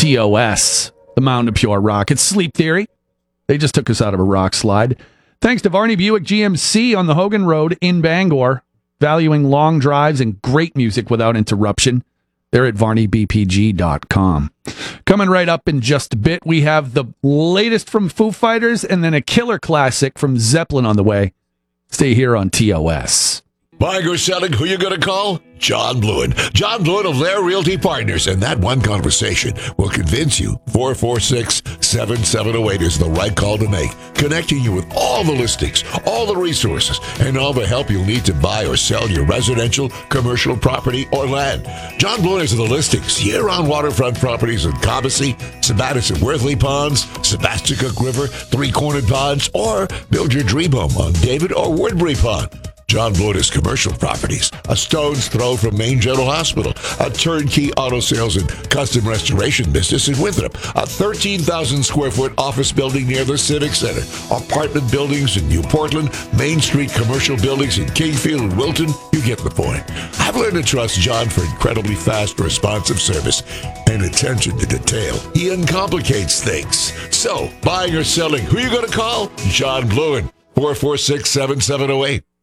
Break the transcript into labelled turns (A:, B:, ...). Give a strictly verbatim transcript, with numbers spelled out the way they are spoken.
A: T O S, the Mountain of Pure Rock. It's Sleep Theory. They just took us out of a rock slide. Thanks to Varney Buick G M C on the Hogan Road in Bangor, valuing long drives and great music without interruption. They're at varney b p g dot com. Coming right up in just a bit, we have the latest from Foo Fighters and then a killer classic from Zeppelin on the way. Stay here on T O S.
B: Buying or selling, who you going to call? John Bluen. John Bluen of Lair Realty Partners. And that one conversation will convince you four four six, seven seven zero eight is the right call to make. Connecting you with all the listings, all the resources, and all the help you'll need to buy or sell your residential, commercial property, or land. John Bluen is the listings. Year-round waterfront properties in Cobbessy, Sabattis and Worthley Ponds, Sebasticook River, Three-Cornered Ponds, or build your dream home on David or Woodbury Pond. John Bluen is commercial properties, a stone's throw from Maine General Hospital, a turnkey auto sales and custom restoration business in Winthrop, a thirteen thousand square foot office building near the Civic Center, apartment buildings in New Portland, Main Street commercial buildings in Kingfield and Wilton. You get the point. I've learned to trust John for incredibly fast, responsive service and attention to detail. He uncomplicates things. So, buying or selling, who you going to call? John Bluen, four four six, seven seven zero eight.